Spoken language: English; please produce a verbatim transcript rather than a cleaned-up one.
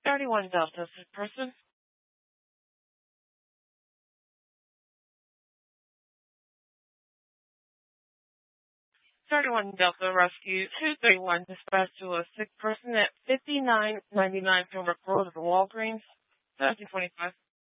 thirty-one Delta, sick person. thirty-one Delta, rescue two thirty-one, dispatch to a sick person at fifty-nine ninety-nine Pembroke Road at the Walgreens, thirteen twenty-five.